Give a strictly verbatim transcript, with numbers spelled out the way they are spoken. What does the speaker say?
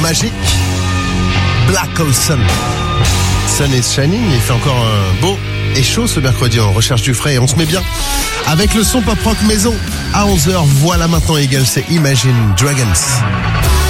Magic, Black Hole Sun. Sun is shining, il fait encore un beau et chaud ce mercredi, on recherche du frais et on se met bien avec le son pop rock maison. À onze heures, voilà maintenant égal, c'est Imagine Dragons.